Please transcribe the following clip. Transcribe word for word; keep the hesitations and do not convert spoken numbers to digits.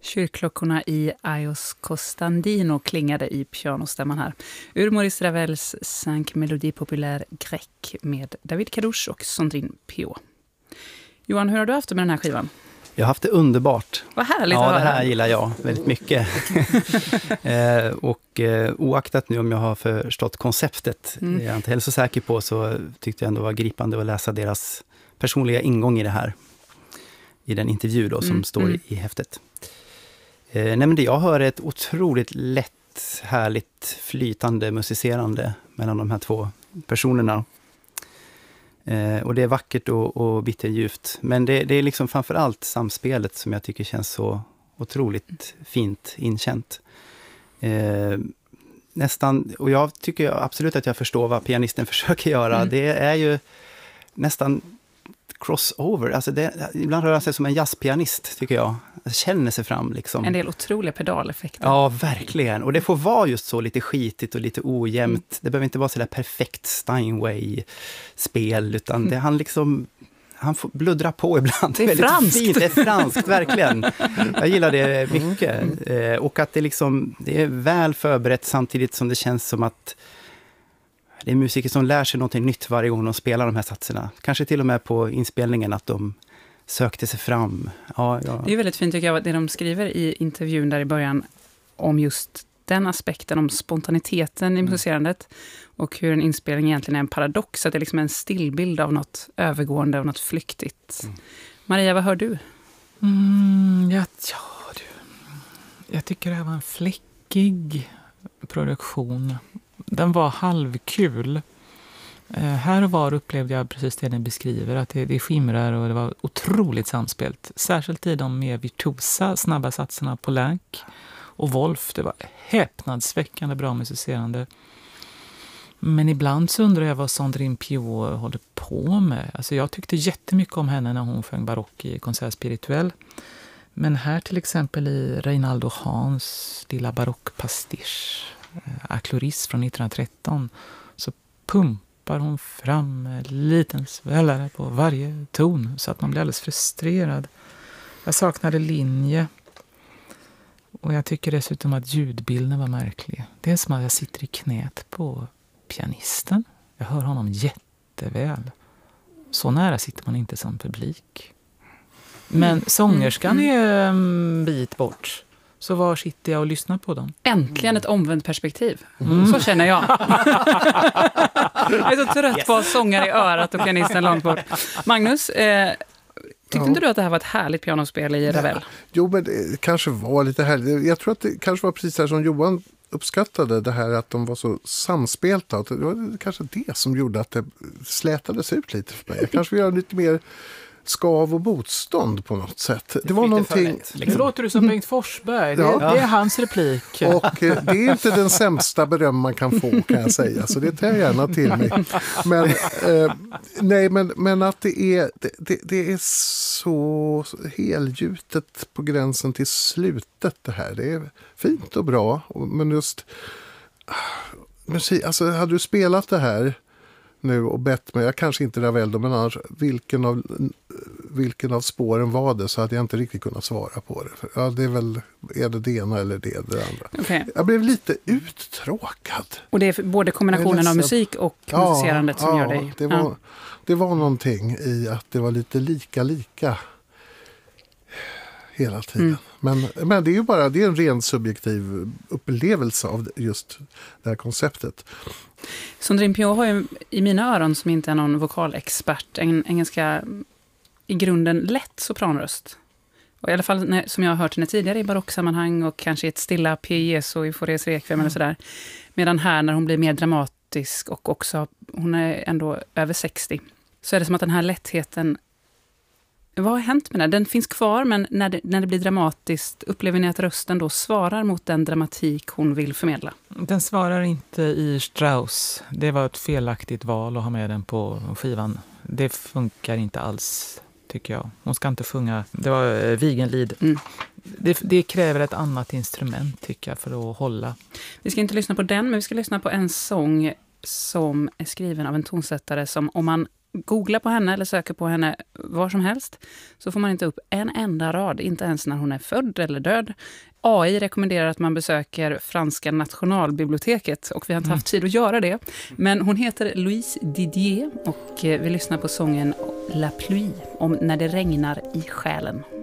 Kyrkklockorna i Aios Costandino klingade i pianostämman här. Ur Maurice Ravels Cinq Mélodies Populaires Grecques med David Kadouche och Sandrine Piau. Johan, hur har du haft det med den här skivan? Jag har haft det underbart. Vad härligt ja, att höra. Ja, det här gillar jag väldigt mycket. eh, och eh, oaktat nu om jag har förstått konceptet, mm. jag är inte heller så säker på, så tyckte jag ändå var gripande att läsa deras personliga ingång i det här. I den intervju då som mm. står mm. i, i häftet. Eh, nej men det jag hör är ett otroligt lätt, härligt, flytande musicerande mellan de här två personerna. Eh, och det är vackert och, och bitterljuvt. Men det, det är liksom framförallt samspelet som jag tycker känns så otroligt fint inkänt. Eh, nästan, och jag tycker absolut att jag förstår vad pianisten försöker göra. Mm. Det är ju nästan crossover. Alltså det, ibland rör han sig som en jazzpianist, tycker jag. Känner sig fram liksom. En del otroliga pedaleffekter. Ja, verkligen. Och det får vara just så lite skitigt och lite ojämnt. Mm. Det behöver inte vara så där perfekt Steinway-spel, utan mm. det han liksom... Han får bluddra på ibland. Det är, det är franskt. Fint. Det är franskt, verkligen. Jag gillar det mycket. Mm. Och att det liksom... Det är väl förberett samtidigt som det känns som att det är musiker som lär sig någonting nytt varje gång de spelar de här satserna. Kanske till och med på inspelningen att de sökte sig fram. Ja, ja. Det är väldigt fint tycker jag, det de skriver i intervjun där i början om just den aspekten, om spontaniteten i musicerandet och hur en inspelning egentligen är en paradox, att det är liksom en stillbild av något övergående, av något flyktigt. Mm. Maria, vad hör du? Mm, ja, ja, du. Jag tycker det här var en fläckig produktion. Den var halvkul. Eh, här och var upplevde jag precis det ni beskriver, att det, det skimrar och det var otroligt samspelt. Särskilt i de mer virtuosa snabba satserna på Poulenc och Wolf. Det var häpnadsväckande bra musicerande. Men ibland så undrar jag vad Sandrine Piau håller på med. Alltså jag tyckte jättemycket om henne när hon sjöng barock i Concert Spirituel. Men här till exempel i Reinaldo Hans lilla barockpastisch A Cloris från nittonhundratretton så pumpar hon fram en liten svällare på varje ton så att man blir alldeles frustrerad. Jag saknade linje och jag tycker dessutom att ljudbilden var märklig. Det är som att jag sitter i knät på pianisten. Jag hör honom jätteväl. Så nära sitter man inte som publik. Men sångerskan är en bit bort. Så var sitter jag och lyssnar på dem? Äntligen ett omvänt perspektiv. Mm. Så känner jag. Jag är så trött yes. på sångare i örat och pianisten långt bort. Magnus, eh, tyckte ja. inte du att det här var ett härligt pianospel i Ravel? Jo, men det kanske var lite härligt. Jag tror att det kanske var precis här som Johan uppskattade, det här att de var så samspelta. Det var kanske det som gjorde att det slätades ut lite för mig. Jag kanske vill göra lite mer skav och motstånd på något sätt. Det, det var någonting... Liksom. Nu låter du som Bengt Forsberg. Det, ja. det är hans replik. Och eh, det är inte den sämsta beröm man kan få, kan jag säga. Så det tar jag gärna till mig. Men, eh, nej, men, men att det är, det, det, det är så helgjutet på gränsen till slutet det här. Det är fint och bra. Men just... Musik, alltså, hade du spelat det här nu och bett mig, jag kanske inte Ravel då, men annars, vilken av, vilken av spåren var det, så hade jag inte riktigt kunnat svara på det. För, ja, det är väl, är det det ena eller det, det andra. Okay. Jag blev lite uttråkad. Och det är både kombinationen av musik och ja, musicerandet som ja, gör dig. Det var, ja. det var någonting i att det var lite lika lika hela tiden. Mm. Men, men det är ju bara, det är en ren subjektiv upplevelse av just det här konceptet. Sandrine Piau har ju i mina öron, som inte är någon vokalexpert, en, en ganska i grunden lätt sopranröst. Och i alla fall när, som jag har hört henne tidigare i barocksammanhang och kanske i ett stilla P. Jesu i Faurés Requiem eller sådär. Medan här när hon blir mer dramatisk och också, hon är ändå över sextio, så är det som att den här lättheten, vad har hänt med den? Den finns kvar, men när det, när det blir dramatiskt, upplever ni att rösten då svarar mot den dramatik hon vill förmedla? Den svarar inte i Strauss. Det var ett felaktigt val att ha med den på skivan. Det funkar inte alls, tycker jag. Hon ska inte sjunga. Det var Wigenlied. Mm. Det, det kräver ett annat instrument, tycker jag, för att hålla. Vi ska inte lyssna på den, men vi ska lyssna på en sång som är skriven av en tonsättare som, om man googlar på henne eller söker på henne var som helst så får man inte upp en enda rad, inte ens när hon är född eller död. A I rekommenderar att man besöker franska nationalbiblioteket och vi har inte haft tid att göra det. Men hon heter Louise Didier och vi lyssnar på sången La Pluie om när det regnar i själen.